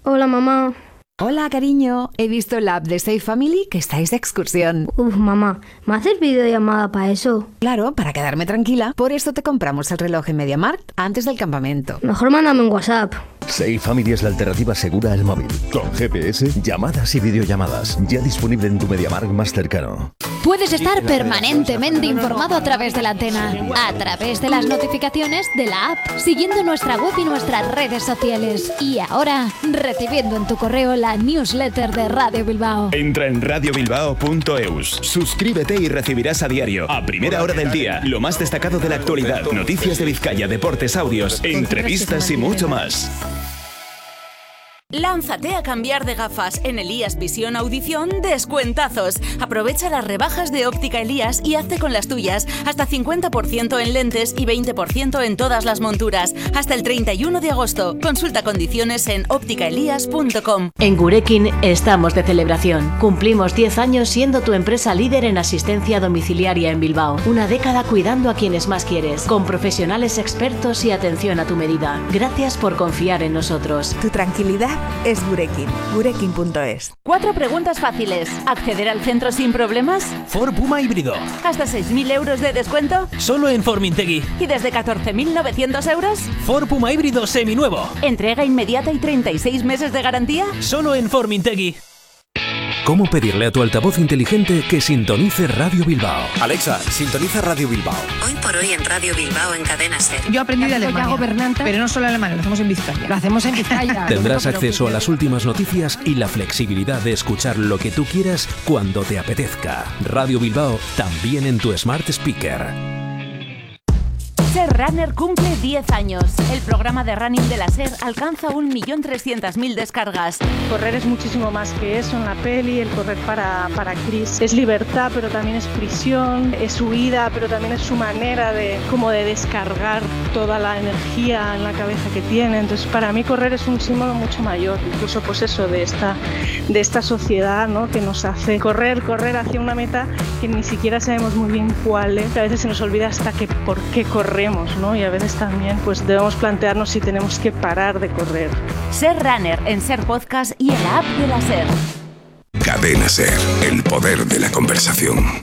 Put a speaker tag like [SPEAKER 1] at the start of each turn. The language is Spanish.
[SPEAKER 1] Hola, mamá.
[SPEAKER 2] Hola, cariño. He visto en la app de Safe Family que estáis de excursión.
[SPEAKER 1] Mamá, ¿me haces videollamada para eso?
[SPEAKER 2] Claro, para quedarme tranquila. Por eso te compramos el reloj en MediaMarkt antes del campamento.
[SPEAKER 1] Mejor mándame un WhatsApp.
[SPEAKER 3] Safe Family es la alternativa segura al móvil. Con GPS, llamadas y videollamadas. Ya disponible en tu MediaMarkt más cercano.
[SPEAKER 4] Puedes estar permanentemente informado a través de la antena, a través de las notificaciones de la app, siguiendo nuestra web y nuestras redes sociales. Y ahora, recibiendo en tu correo la newsletter de Radio Bilbao.
[SPEAKER 5] Entra en radiobilbao.eus. Suscríbete y recibirás a diario, a primera hora del día, lo más destacado de la actualidad, noticias de Vizcaya, deportes, audios, entrevistas y mucho más.
[SPEAKER 6] Lánzate a cambiar de gafas. En Elías Visión Audición, descuentazos. Aprovecha las rebajas de Óptica Elías y hazte con las tuyas. Hasta 50% en lentes y 20% en todas las monturas. Hasta el 31 de agosto. Consulta condiciones en ópticaelías.com.
[SPEAKER 7] En Gurekin estamos de celebración. Cumplimos 10 años siendo tu empresa líder en asistencia domiciliaria en Bilbao. Una década cuidando a quienes más quieres, con profesionales expertos y atención a tu medida. Gracias por confiar en nosotros.
[SPEAKER 8] Tu tranquilidad es Gurekin. Gurekin.es.
[SPEAKER 6] 4 preguntas fáciles. ¿Acceder al centro sin problemas?
[SPEAKER 9] Ford Puma híbrido.
[SPEAKER 6] ¿Hasta 6.000 euros de descuento?
[SPEAKER 9] Solo en Formintegui.
[SPEAKER 6] ¿Y desde 14.900 euros?
[SPEAKER 9] Ford Puma híbrido seminuevo.
[SPEAKER 6] ¿Entrega inmediata y 36 meses de garantía?
[SPEAKER 9] Solo en Formintegui.
[SPEAKER 10] ¿Cómo pedirle a tu altavoz inteligente que sintonice Radio Bilbao?
[SPEAKER 11] Alexa, sintoniza Radio Bilbao.
[SPEAKER 12] Hoy por hoy en Radio Bilbao en Cadena SER.
[SPEAKER 13] Yo aprendí de Alemania, pero no solo alemán, lo hacemos en Vizcaya. Lo hacemos en Vizcaya.
[SPEAKER 10] Tendrás acceso a las últimas noticias y la flexibilidad de escuchar lo que tú quieras cuando te apetezca. Radio Bilbao, también en tu Smart Speaker.
[SPEAKER 6] SER Runner cumple 10 años. El programa de running de la SER alcanza 1.300.000 descargas.
[SPEAKER 14] Correr es muchísimo más que eso en la peli. El correr para Chris es libertad, pero también es prisión, es huida, pero también es su manera de descargar toda la energía en la cabeza que tiene. Entonces, para mí correr es un símbolo mucho mayor, incluso pues eso de esta sociedad, ¿no?, que nos hace correr hacia una meta que ni siquiera sabemos muy bien cuál es. A veces se nos olvida hasta que por qué corremos, ¿no? Y a veces también pues debemos plantearnos si tenemos que parar de correr.
[SPEAKER 6] SER Runner en SER Podcast y en la app de la SER.
[SPEAKER 15] Cadena SER, el poder de la conversación.